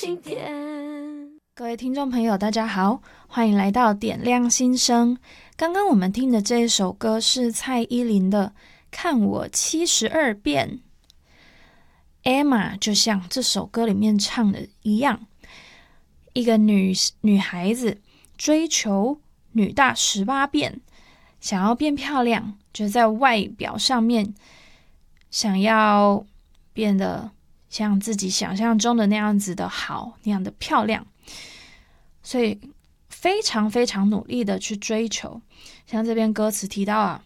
晴天。 各位听众朋友大家好，欢迎来到点亮心声。刚刚我们听的这一首歌是蔡依林的《看我72变》。 Emma 就像这首歌里面唱的一样，一个女孩子追求女大18变，想要变漂亮，就在外表上面想要变得像自己想象中的那样子的好，那样的漂亮，所以非常非常努力的去追求。像这边歌词提到啊，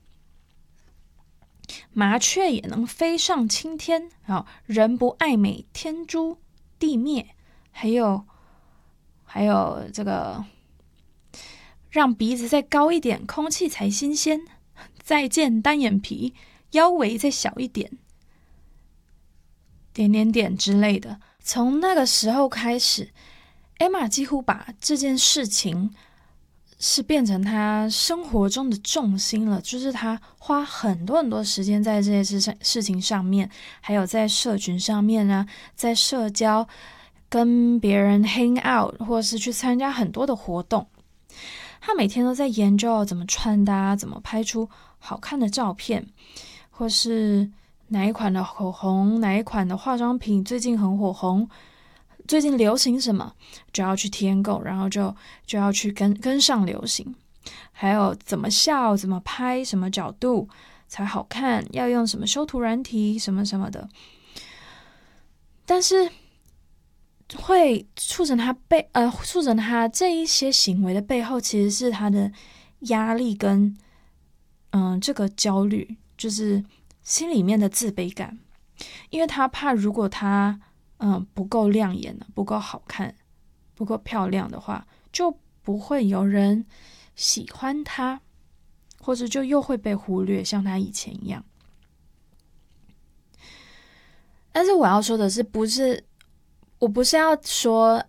麻雀也能飞上青天，人不爱美天诛地灭，还有这个让鼻子再高一点，空气才新鲜，再见单眼皮，腰围再小一点，点点点之类的。从那个时候开始， Emma 几乎把这件事情是变成她生活中的重心了，就是她花很多很多时间在这些事情上面，还有在社群上面啊，在社交，跟别人 hang out， 或是去参加很多的活动。她每天都在研究怎么穿搭，怎么拍出好看的照片，或是哪一款的口红，哪一款的化妆品最近很火红，最近流行什么，就要去添购，然后就要去跟上流行。还有怎么笑，怎么拍，什么角度才好看，要用什么修图软体，什么什么的。但是会促成他这一些行为的背后，其实是他的压力跟这个焦虑，就是心里面的自卑感。因为他怕如果他不够亮眼，不够好看，不够漂亮的话，就不会有人喜欢他，或者就又会被忽略，像他以前一样。但是我要说的是，我不是要说